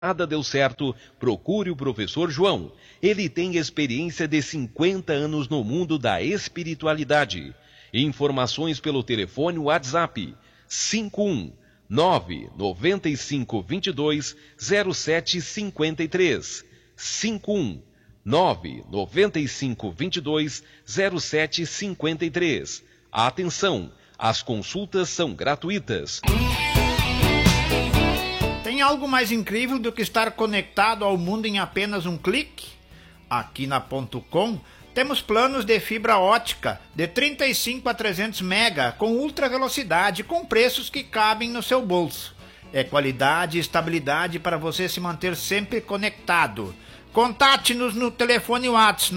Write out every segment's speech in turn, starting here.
nada deu certo, procure o professor João. Ele tem experiência de 50 anos no mundo da espiritualidade. Informações pelo telefone WhatsApp 51995220753. 51995220753. Atenção, as consultas são gratuitas. Tem algo mais incrível do que estar conectado ao mundo em apenas um clique? Aqui na .com temos planos de fibra ótica de 35 a 300 mega com ultra velocidade com preços que cabem no seu bolso. É qualidade e estabilidade para você se manter sempre conectado. Contate-nos no telefone WhatsApp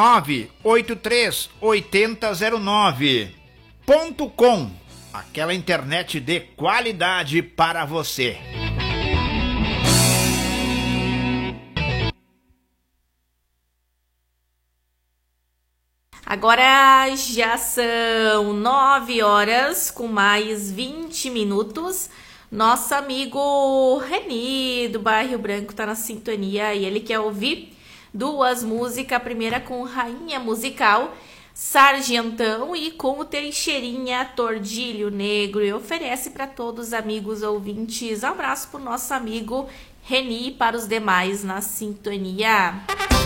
99838009. .com, aquela internet de qualidade para você. Agora já são 9 horas com mais 20 minutos. Nosso amigo Reni, do Bairro Branco, tá na sintonia e ele quer ouvir duas músicas. A primeira com Rainha Musical, Sargentão, e com o Teixeirinha, Tordilho Negro. E oferece para todos os amigos ouvintes. Um abraço pro nosso amigo Reni e para os demais na sintonia.